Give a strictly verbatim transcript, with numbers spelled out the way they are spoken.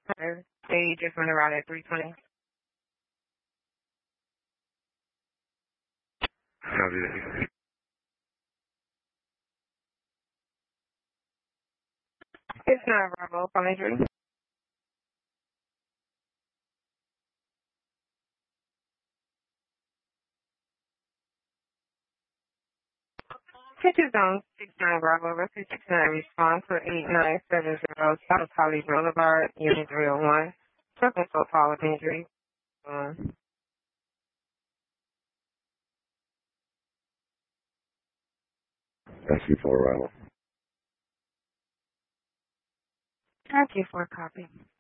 They just went around at three twenty. Copy that. It's not Bravo, phone three. Pitches on six nine Bravo, Rescue six nine response for eight nine seven zero South Holly Boulevard, Unit three oh one. Second so fall with injury. Um, Thank you for arrival. Thank you for a copy.